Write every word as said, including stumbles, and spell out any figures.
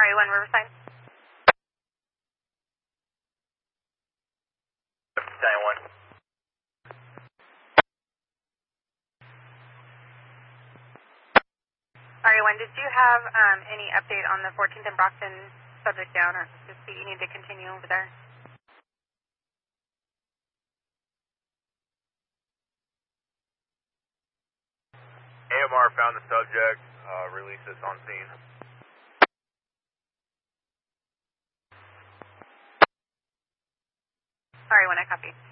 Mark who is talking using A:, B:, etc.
A: R A one Riverside.
B: Battalion one.
A: R A one, did you have um, any update on the fourteenth and Brockton subject down, or just do you need to continue over there?
B: A M R found the subject, uh, release us on scene.
A: R A one, I copy.